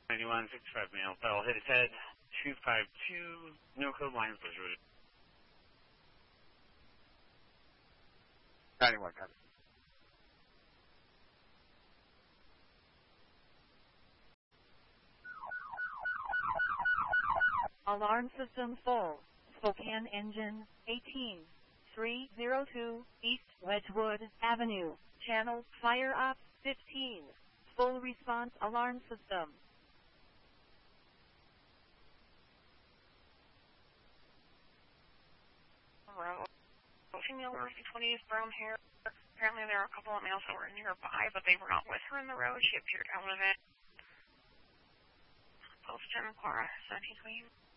9165 male, fell, hit his head, 252, no code line was routed. 91, copy. Alarm system full. Spokane engine 18302 East Wedgwood Avenue. Channel fire up 15. Full response alarm system. Road. Female early 20s, brown hair. Apparently there were a couple of males that were nearby, but they were not with her in the road. She appeared out of it. Post 10 Clara, 1720.